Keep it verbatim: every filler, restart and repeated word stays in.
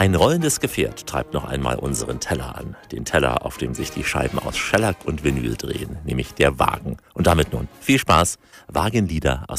Ein rollendes Gefährt treibt noch einmal unseren Teller an. Den Teller, auf dem sich die Scheiben aus Schellack und Vinyl drehen, nämlich der Wagen. Und damit nun viel Spaß, Wagenlieder aus